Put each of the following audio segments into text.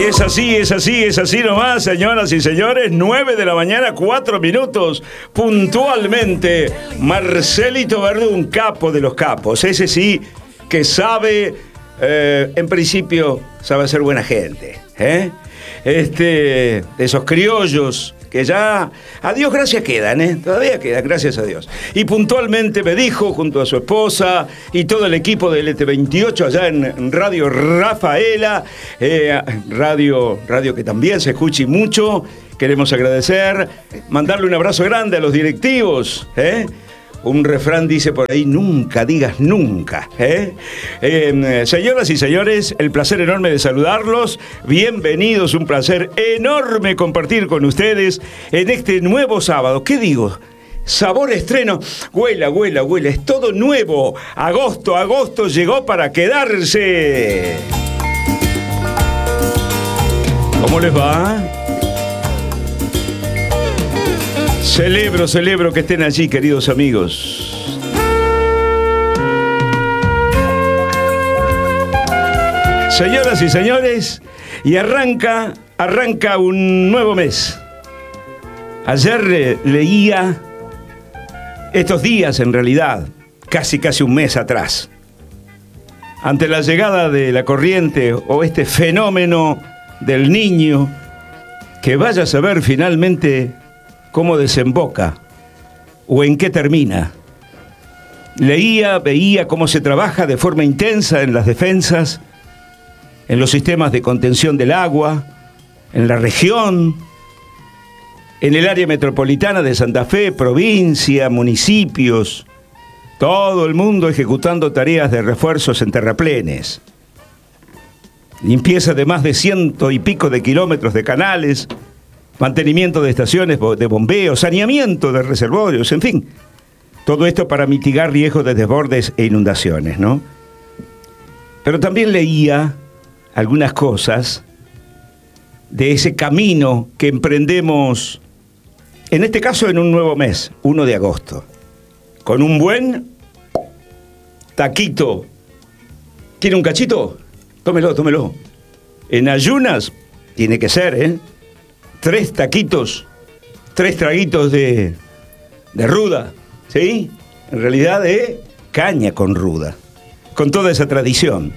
Es así nomás, señoras y señores. 9 de la mañana, 4 minutos, puntualmente. Marcelito Verde, un capo de los capos. Ese sí que sabe, en principio, sabe ser buena gente. De esos criollos que ya, a Dios gracias quedan, todavía quedan, gracias a Dios. Y puntualmente me dijo, junto a su esposa y todo el equipo del LT28 allá en Radio Rafaela, radio que también se escucha y mucho, queremos agradecer, mandarle un abrazo grande a los directivos, Un refrán dice por ahí, nunca digas nunca. Señoras y señores, el placer enorme de saludarlos. Bienvenidos, un placer enorme compartir con ustedes en este nuevo sábado. ¿Qué digo? Sabor estreno. Huela, es todo nuevo. Agosto llegó para quedarse. ¿Cómo les va? Celebro que estén allí, queridos amigos. Señoras y señores, y arranca un nuevo mes. Ayer leía, estos días en realidad, casi un mes atrás, ante la llegada de la corriente o este fenómeno del Niño, que vaya a saber finalmente cómo desemboca o en qué termina. Veía cómo se trabaja de forma intensa en las defensas, en los sistemas de contención del agua, en la región, en el área metropolitana de Santa Fe, provincia, municipios, todo el mundo ejecutando tareas de refuerzos en terraplenes, limpieza de más de 100 y pico de kilómetros de canales, mantenimiento de estaciones de bombeo, saneamiento de reservorios, en fin. Todo esto para mitigar riesgos de desbordes e inundaciones, ¿no? Pero también leía algunas cosas de ese camino que emprendemos, en este caso en un nuevo mes, 1 de agosto, con un buen taquito. ¿Quiere un cachito? Tómelo. En ayunas tiene que ser, 3 taquitos, 3 traguitos de ruda, ¿sí? En realidad de caña con ruda, con toda esa tradición.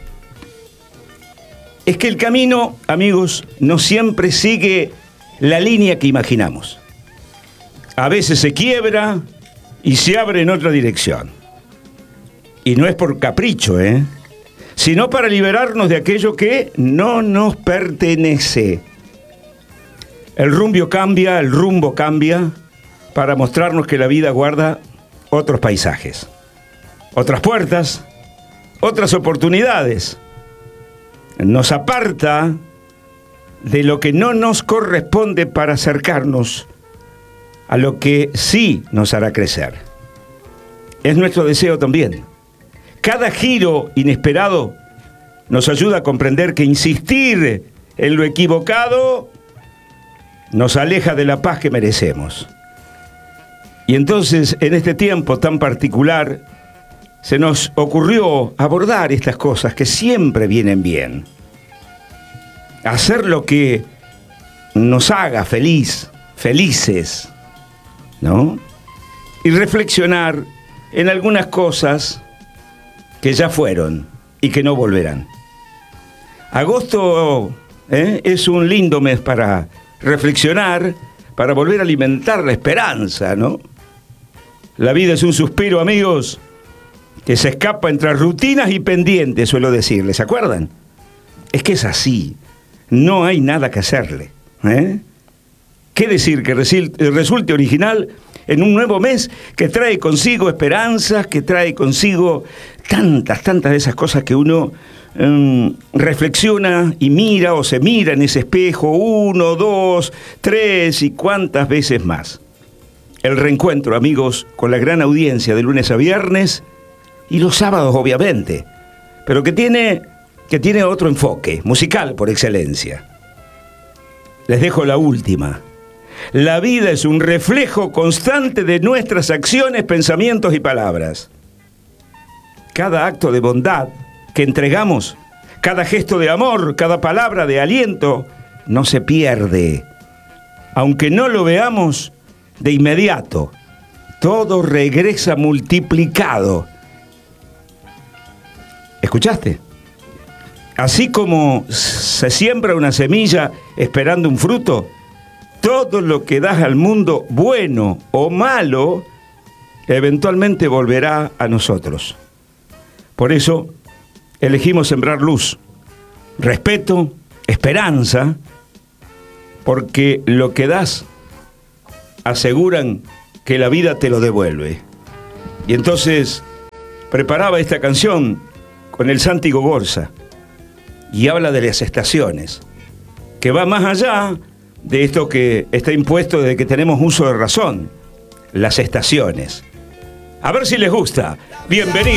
Es que el camino, amigos, no siempre sigue la línea que imaginamos. A veces se quiebra y se abre en otra dirección. Y no es por capricho, sino para liberarnos de aquello que no nos pertenece. El rumbo cambia para mostrarnos que la vida guarda otros paisajes, otras puertas, otras oportunidades. Nos aparta de lo que no nos corresponde para acercarnos a lo que sí nos hará crecer. Es nuestro deseo también. Cada giro inesperado nos ayuda a comprender que insistir en lo equivocado nos aleja de la paz que merecemos. Y entonces, en este tiempo tan particular, se nos ocurrió abordar estas cosas que siempre vienen bien. Hacer lo que nos haga felices, ¿no? Y reflexionar en algunas cosas que ya fueron y que no volverán. Agosto es un lindo mes para reflexionar, para volver a alimentar la esperanza, ¿no? La vida es un suspiro, amigos, que se escapa entre rutinas y pendientes, suelo decirles, ¿se acuerdan? Es que es así, no hay nada que hacerle, ¿Qué decir que resulte original en un nuevo mes que trae consigo esperanzas, que trae consigo tantas de esas cosas que uno reflexiona y mira o se mira en ese espejo 1, 2, 3 y cuántas veces más? El reencuentro, amigos, con la gran audiencia de lunes a viernes y los sábados, obviamente, pero que tiene otro enfoque, musical por excelencia. Les dejo la última. La vida es un reflejo constante de nuestras acciones, pensamientos y palabras. Cada acto de bondad que entregamos, Cada gesto de amor, cada palabra de aliento, no se pierde. Aunque no lo veamos de inmediato, todo regresa multiplicado. ¿Escuchaste? Así como se siembra una semilla esperando un fruto, todo lo que das al mundo, bueno o malo, eventualmente volverá a nosotros. Por eso, elegimos sembrar luz, respeto, esperanza, porque lo que das, aseguran que la vida te lo devuelve. Y entonces, preparaba esta canción con el Santi Gogorza, y habla de las estaciones, que va más allá de esto que está impuesto desde que tenemos uso de razón, las estaciones. A ver si les gusta. Bienvenidos.